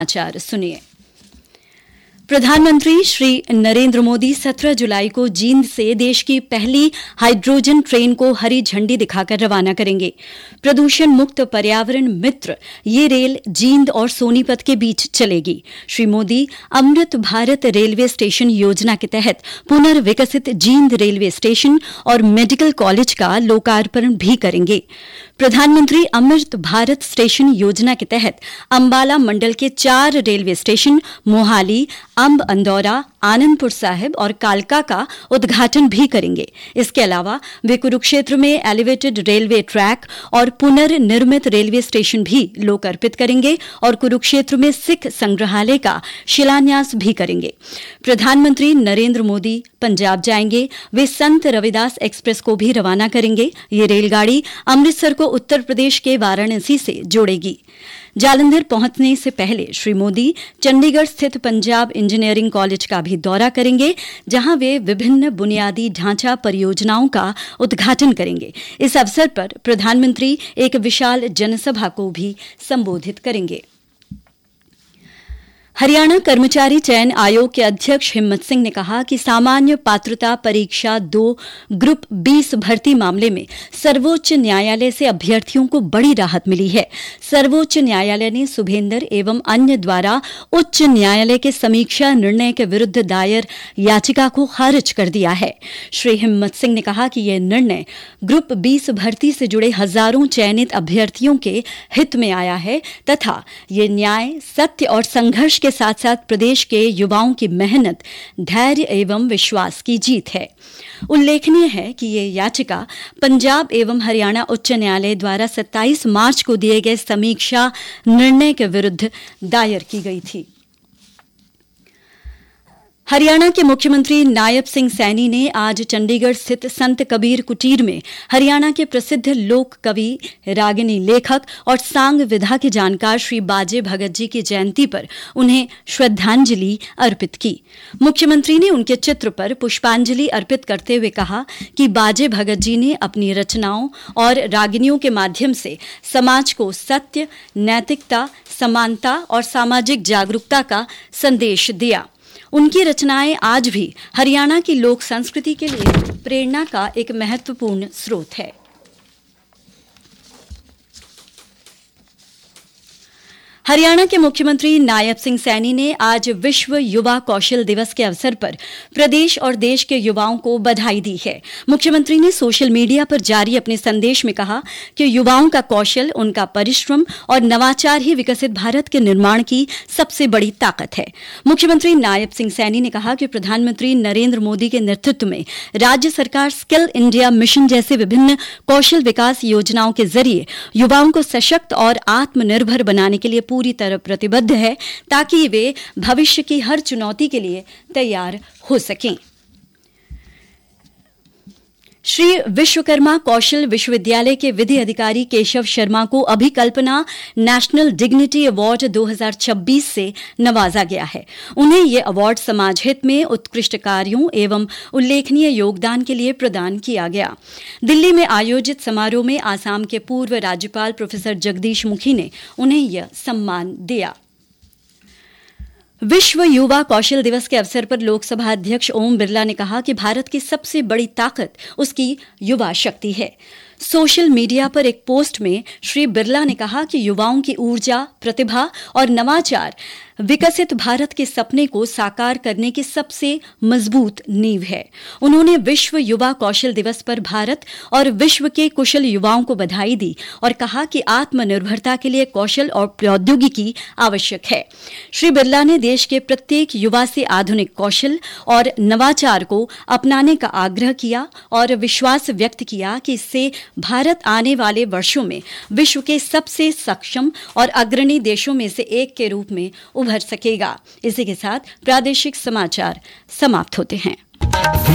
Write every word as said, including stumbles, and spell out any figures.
समाचार सुनिए। प्रधानमंत्री श्री नरेंद्र मोदी सत्रह जुलाई को जींद से देश की पहली हाइड्रोजन ट्रेन को हरी झंडी दिखाकर रवाना करेंगे। प्रदूषण मुक्त पर्यावरण मित्र ये रेल जींद और सोनीपत के बीच चलेगी। श्री मोदी अमृत भारत रेलवे स्टेशन योजना के तहत पुनर्विकसित जींद रेलवे स्टेशन और मेडिकल कॉलेज का लोकार्पण भी करेंगे। प्रधानमंत्री अमृत भारत स्टेशन योजना के तहत अंबाला मंडल के चार रेलवे स्टेशन मोहाली, अंब अंदौरा, आनंदपुर साहिब और कालका का उद्घाटन भी करेंगे। इसके अलावा वे कुरुक्षेत्र में एलिवेटेड रेलवे ट्रैक और पुनर्निर्मित रेलवे स्टेशन भी लोकार्पित करेंगे और कुरुक्षेत्र में सिख संग्रहालय का शिलान्यास भी करेंगे। प्रधानमंत्री नरेंद्र मोदी पंजाब जाएंगे। वे संत रविदास एक्सप्रेस को भी रवाना करेंगे। ये रेलगाड़ी अमृतसर को उत्तर प्रदेश के वाराणसी से जोड़ेगी। जालंधर पहुंचने से पहले श्री मोदी चंडीगढ़ स्थित पंजाब इंजीनियरिंग कॉलेज का भी दौरा करेंगे, जहां वे विभिन्न बुनियादी ढांचा परियोजनाओं का उद्घाटन करेंगे। इस अवसर पर प्रधानमंत्री एक विशाल जनसभा को भी संबोधित करेंगे। हरियाणा कर्मचारी चयन आयोग के अध्यक्ष हिम्मत सिंह ने कहा कि सामान्य पात्रता परीक्षा दो ग्रुप बीस भर्ती मामले में सर्वोच्च न्यायालय से अभ्यर्थियों को बड़ी राहत मिली है। सर्वोच्च न्यायालय ने सुभेंदर एवं अन्य द्वारा उच्च न्यायालय के समीक्षा निर्णय के विरुद्ध दायर याचिका को खारिज कर दिया है। श्री हिम्मत सिंह ने कहा कि यह निर्णय ग्रुप बीस भर्ती से जुड़े हजारों चयनित अभ्यर्थियों के हित में आया है तथा ये न्याय, सत्य और संघर्ष के साथ साथ प्रदेश के युवाओं की मेहनत, धैर्य एवं विश्वास की जीत है। उल्लेखनीय है कि ये याचिका पंजाब एवं हरियाणा उच्च न्यायालय द्वारा सत्ताईस मार्च को दिए गए समीक्षा निर्णय के विरुद्ध दायर की गई थी। हरियाणा के मुख्यमंत्री नायब सिंह सैनी ने आज चंडीगढ़ स्थित संत कबीर कुटीर में हरियाणा के प्रसिद्ध लोक कवि, रागिनी लेखक और सांग विधा के जानकार श्री बाजे भगत जी की जयंती पर उन्हें श्रद्धांजलि अर्पित की। मुख्यमंत्री ने उनके चित्र पर पुष्पांजलि अर्पित करते हुए कहा कि बाजे भगत जी ने अपनी रचनाओं और रागिनियों के माध्यम से समाज को सत्य, नैतिकता, समानता और सामाजिक जागरूकता का संदेश दिया। उनकी रचनाएं आज भी हरियाणा की लोक संस्कृति के लिए प्रेरणा का एक महत्वपूर्ण स्रोत है। हरियाणा के मुख्यमंत्री नायब सिंह सैनी ने आज विश्व युवा कौशल दिवस के अवसर पर प्रदेश और देश के युवाओं को बधाई दी है। मुख्यमंत्री ने सोशल मीडिया पर जारी अपने संदेश में कहा कि युवाओं का कौशल, उनका परिश्रम और नवाचार ही विकसित भारत के निर्माण की सबसे बड़ी ताकत है। मुख्यमंत्री नायब सिंह सैनी ने कहा कि प्रधानमंत्री नरेंद्र मोदी के नेतृत्व में राज्य सरकार स्किल इंडिया मिशन जैसे विभिन्न कौशल विकास योजनाओं के जरिए युवाओं को सशक्त और आत्मनिर्भर बनाने के लिए पूरी तरह प्रतिबद्ध है ताकि वे भविष्य की हर चुनौती के लिए तैयार हो सकें। श्री विश्वकर्मा कौशल विश्वविद्यालय के विधि अधिकारी केशव शर्मा को अभिकल्पना नेशनल डिग्निटी अवार्ड दो हज़ार छब्बीस से नवाजा गया है। उन्हें यह अवार्ड समाज हित में उत्कृष्ट कार्यों एवं उल्लेखनीय योगदान के लिए प्रदान किया गया। दिल्ली में आयोजित समारोह में आसाम के पूर्व राज्यपाल प्रोफेसर जगदीश मुखी ने उन्हें यह सम्मान दिया। विश्व युवा कौशल दिवस के अवसर पर लोकसभा अध्यक्ष ओम बिरला ने कहा कि भारत की सबसे बड़ी ताकत उसकी युवा शक्ति है। सोशल मीडिया पर एक पोस्ट में श्री बिरला ने कहा कि युवाओं की ऊर्जा, प्रतिभा और नवाचार विकसित भारत के सपने को साकार करने की सबसे मजबूत नींव है। उन्होंने विश्व युवा कौशल दिवस पर भारत और विश्व के कुशल युवाओं को बधाई दी और कहा कि आत्मनिर्भरता के लिए कौशल और प्रौद्योगिकी आवश्यक है। श्री बिरला ने देश के प्रत्येक युवा से आधुनिक कौशल और नवाचार को अपनाने का आग्रह किया और विश्वास व्यक्त किया कि इससे भारत आने वाले वर्षों में विश्व के सबसे सक्षम और अग्रणी देशों में से एक के रूप में उभर सकेगा। इसी के साथ प्रादेशिक समाचार समाप्त होते हैं।